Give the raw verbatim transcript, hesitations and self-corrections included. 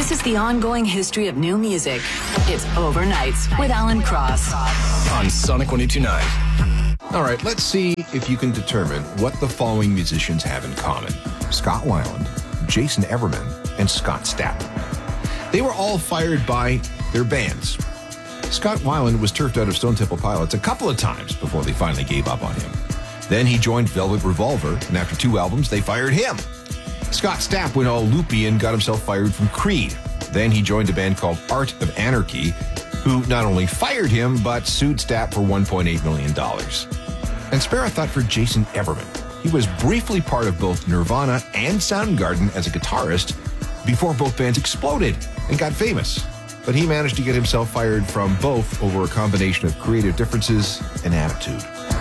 This is the ongoing history of new music. It's Overnights with Alan Cross on Sonic one oh two point nine. All right, let's see if you can determine what the following musicians have in common. Scott Weiland, Jason Everman, and Scott Stapp. They were all fired by their bands. Scott Weiland was turfed out of Stone Temple Pilots a couple of times before they finally gave up on him. Then he joined Velvet Revolver, and after two albums, they fired him. Scott Stapp went all loopy and got himself fired from Creed. Then he joined a band called Art of Anarchy, who not only fired him, but sued Stapp for one point eight million dollars. And spare a thought for Jason Everman. He was briefly part of both Nirvana and Soundgarden as a guitarist before both bands exploded and got famous. But he managed to get himself fired from both over a combination of creative differences and attitude.